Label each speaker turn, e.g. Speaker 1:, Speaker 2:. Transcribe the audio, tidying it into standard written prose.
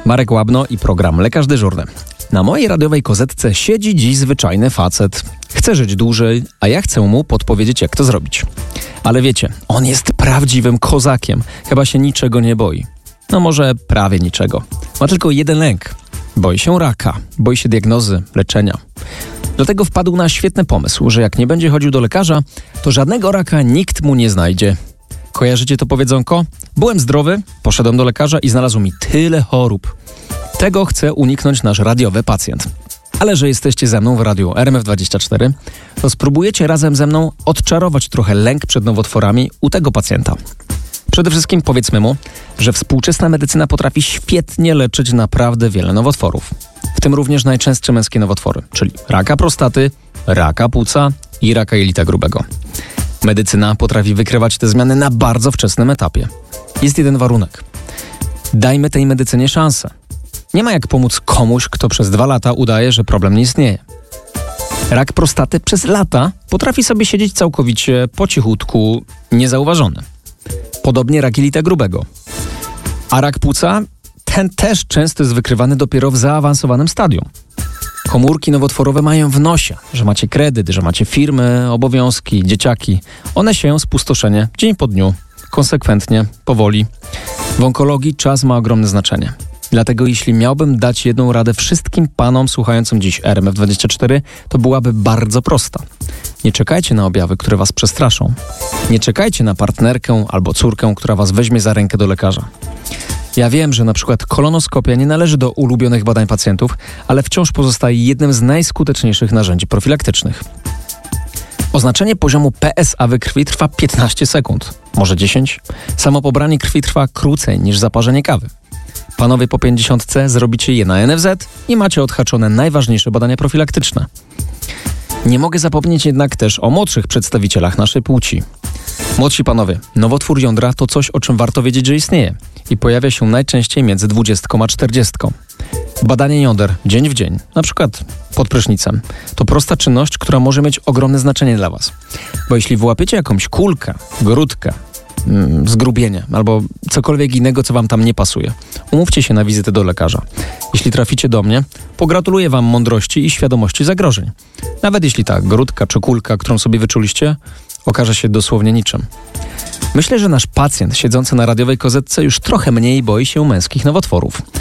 Speaker 1: Marek Łabno i program Lekarz Dyżurny. Na mojej radiowej kozetce siedzi dziś zwyczajny facet. Chce żyć dłużej, a ja chcę mu podpowiedzieć, jak to zrobić. Ale wiecie, on jest prawdziwym kozakiem. Chyba się niczego nie boi. No może prawie niczego. Ma tylko jeden lęk. Boi się raka. Boi się diagnozy, leczenia. Dlatego wpadł na świetny pomysł, że jak nie będzie chodził do lekarza, to żadnego raka nikt mu nie znajdzie. Kojarzycie to powiedzonko? Byłem zdrowy, poszedłem do lekarza i znalazł mi tyle chorób. Tego chce uniknąć nasz radiowy pacjent. Ale że jesteście ze mną w radiu RMF24, to spróbujecie razem ze mną odczarować trochę lęk przed nowotworami u tego pacjenta. Przede wszystkim powiedzmy mu, że współczesna medycyna potrafi świetnie leczyć naprawdę wiele nowotworów. W tym również najczęstsze męskie nowotwory, czyli raka prostaty, raka płuca i raka jelita grubego. Medycyna potrafi wykrywać te zmiany na bardzo wczesnym etapie. Jest jeden warunek. Dajmy tej medycynie szansę. Nie ma jak pomóc komuś, kto przez 2 lata udaje, że problem nie istnieje. Rak prostaty przez lata potrafi sobie siedzieć całkowicie po cichutku, niezauważony. Podobnie rak jelita grubego. A rak płuca, ten też często jest wykrywany dopiero w zaawansowanym stadium. Komórki nowotworowe mają w nosie, że macie kredyt, że macie firmy, obowiązki, dzieciaki. One sieją spustoszenie dzień po dniu, konsekwentnie, powoli. W onkologii czas ma ogromne znaczenie. Dlatego jeśli miałbym dać jedną radę wszystkim panom słuchającym dziś RMF24, to byłaby bardzo prosta. Nie czekajcie na objawy, które was przestraszą. Nie czekajcie na partnerkę albo córkę, która was weźmie za rękę do lekarza. Ja wiem, że na przykład kolonoskopia nie należy do ulubionych badań pacjentów, ale wciąż pozostaje jednym z najskuteczniejszych narzędzi profilaktycznych. Oznaczenie poziomu PSA we krwi trwa 15 sekund, może 10. Samo pobranie krwi trwa krócej niż zaparzenie kawy. Panowie po 50 zrobicie je na NFZ i macie odhaczone najważniejsze badania profilaktyczne. Nie mogę zapomnieć jednak też o młodszych przedstawicielach naszej płci. Młodsi panowie, nowotwór jądra to coś, o czym warto wiedzieć, że istnieje i pojawia się najczęściej między 20 a 40. Badanie jąder dzień w dzień, na przykład pod prysznicem, to prosta czynność, która może mieć ogromne znaczenie dla was. Bo jeśli wyłapiecie jakąś kulkę, grudkę, zgrubienie albo cokolwiek innego, co wam tam nie pasuje, umówcie się na wizytę do lekarza. Jeśli traficie do mnie, pogratuluję wam mądrości i świadomości zagrożeń. Nawet jeśli ta grudka czy kulka, którą sobie wyczuliście, okaże się dosłownie niczym. Myślę, że nasz pacjent siedzący na radiowej kozetce już trochę mniej boi się męskich nowotworów.